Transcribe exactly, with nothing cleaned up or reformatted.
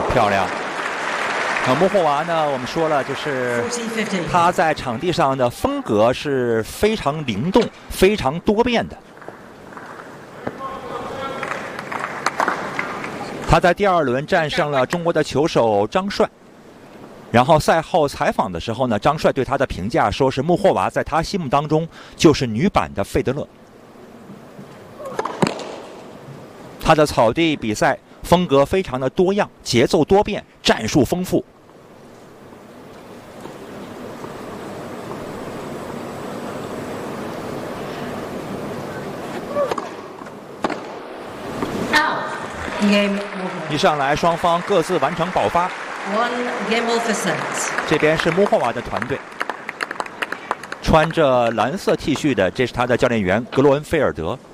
漂亮。那穆霍娃呢？我们说了，就是他在场地上的风格是非常灵动、非常多变的。他在第二轮战胜了中国的球手张帅。然后赛后采访的时候呢，张帅对他的评价说是穆霍娃在他心目当中就是女版的费德勒。他的草地比赛风格非常的多样，节奏多变，战术丰富。一上来双方各自完成爆发。这边是穆霍娃的团队，穿着蓝色 T 恤的，这是他的教练员格罗恩菲尔德。